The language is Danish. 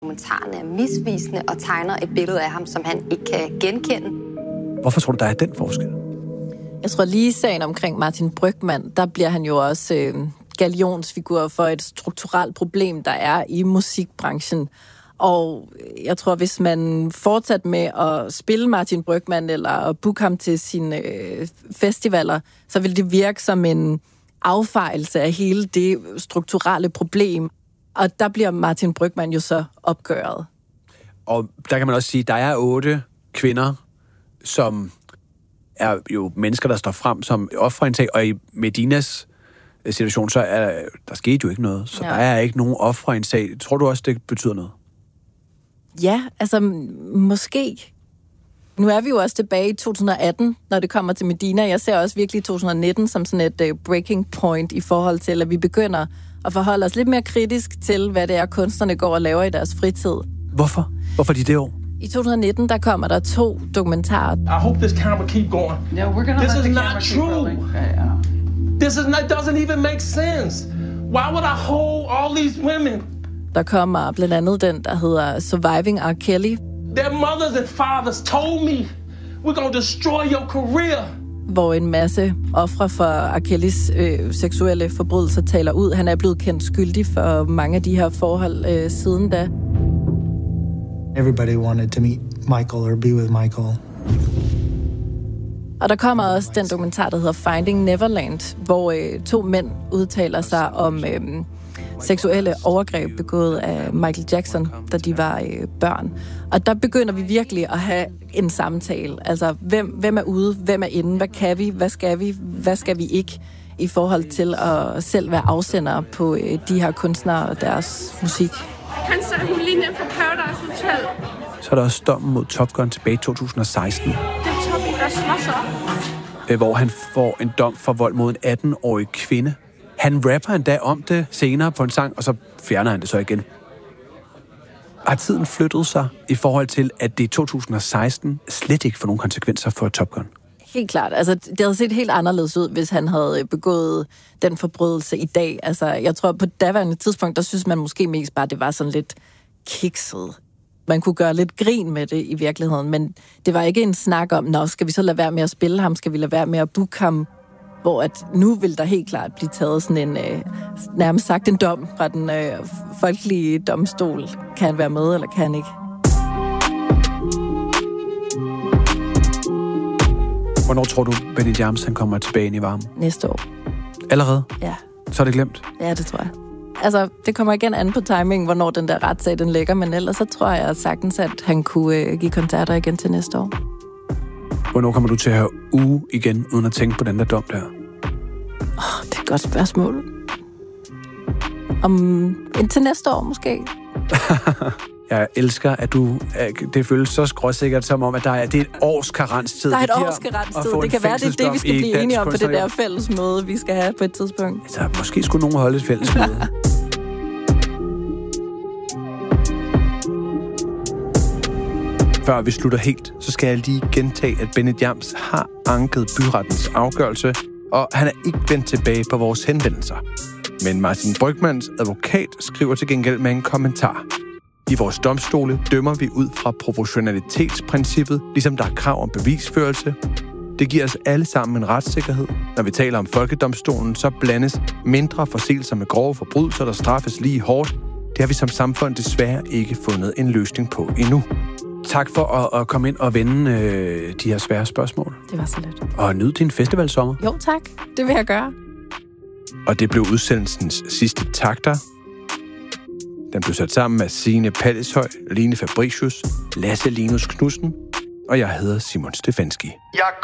Kommentarerne er misvisende og tegner et billede af ham, som han ikke kan genkende. Hvorfor tror du, der er den forskel? Jeg tror lige sagen omkring Martin Brygmann, der bliver han jo også galionsfigur for et strukturelt problem, der er i musikbranchen. Og jeg tror, hvis man fortsat med at spille Martin Brygmann eller at booke ham til sine festivaler, så vil det virke som en affejelse af hele det strukturelle problem. Og der bliver Martin Brygmann jo så opgøret. Og der kan man også sige, at der er 8 kvinder, som er jo mennesker, der står frem som ofre, og i Medinas situation, så der skete jo ikke noget. Så der er ikke nogen ofre i en sag. Tror du også, det betyder noget? Ja, altså måske. Nu er vi jo også tilbage i 2018, når det kommer til Medina. Jeg ser også virkelig 2019 som sådan et breaking point i forhold til, at vi begynder at forholde os lidt mere kritisk til, hvad det er, kunstnerne går og laver i deres fritid. Hvorfor? Hvorfor de det år? I 2019, der kommer der 2 dokumentarer. I hope this camera keep going. No, we're gonna this let is the camera not keep true. rolling. This is not, doesn't even make sense. Why would I hold all these women? Der kommer blandt andet den, der hedder Surviving R. Kelly. Their mothers and fathers told me, we're gonna destroy your career. Hvor en masse ofre for R. Kellys seksuelle forbrydelser taler ud. Han er blevet kendt skyldig for mange af de her forhold siden da. Everybody wanted to meet Michael or be with Michael. Og der kommer også den dokumentar, der hedder Finding Neverland, hvor 2 mænd udtaler sig om seksuelle overgreb begået af Michael Jackson, da de var børn. Og der begynder vi virkelig at have en samtale. Altså, hvem er ude, hvem er inde, hvad kan vi, hvad skal vi ikke, i forhold til at selv være afsender på de her kunstnere og deres musik. Han sagde hun lige ned fra Paradise Hotel. Så er der også dommen mod Top Gun tilbage i 2016. Det er Toppen, der slår sig. Hvor han får en dom for vold mod en 18-årig kvinde. Han rapper endda om det senere på en sang, og så fjerner han det så igen. Har tiden flyttet sig i forhold til, at det i 2016 slet ikke får nogen konsekvenser for Top Gun? Helt klart. Altså, det havde set helt anderledes ud, hvis han havde begået den forbrydelse i dag. Altså, jeg tror, på daværende tidspunkt, der synes man måske mest bare, det var sådan lidt kikset. Man kunne gøre lidt grin med det i virkeligheden, men det var ikke en snak om, nå, skal vi så lade være med at spille ham? Skal vi lade være med at booke ham? Hvor at nu vil der helt klart blive taget sådan en, nærmest sagt en dom fra den folkelige domstol. Kan han være med, eller kan han ikke? Hvornår tror du, Benny Jams, han kommer tilbage ind i varmen? Næste år. Allerede? Ja. Så er det glemt? Ja, det tror jeg. Altså, det kommer igen an på timing, hvornår den der retssag, den ligger, men ellers så tror jeg sagtens, at han kunne give koncerter igen til næste år. Hvornår kommer du til at have uge igen, uden at tænke på den der dom der? Det er et godt spørgsmål. Indtil næste år, måske. Jeg elsker, at det føles så skråsikkert, som om, at det er et års karenstid. Der er et års karenstid. Det kan være, det er det, vi skal blive enige om på det der fælles møde, vi skal have på et tidspunkt. Altså, måske skulle nogen holde et fælles møde. Før vi slutter helt, så skal jeg lige gentage, at Benny Jams har anket byrettens afgørelse, og han er ikke vendt tilbage på vores henvendelser. Men Martin Brygmanns advokat skriver til gengæld med en kommentar. I vores domstole dømmer vi ud fra proportionalitetsprincippet, ligesom der er krav om bevisførelse. Det giver os alle sammen en retssikkerhed. Når vi taler om folkedomstolen, så blandes mindre forseelser med grove forbrydelser, der straffes lige hårdt. Det har vi som samfund desværre ikke fundet en løsning på endnu. Tak for at komme ind og vende de her svære spørgsmål. Det var så let. Og nyd din festivalsommer. Jo, tak. Det vil jeg gøre. Og det blev udsendelsens sidste takter. Den blev sat sammen af Signe Palleshøj, Line Fabricius, Lasse Linus Knudsen, og jeg hedder Simon Stefanski.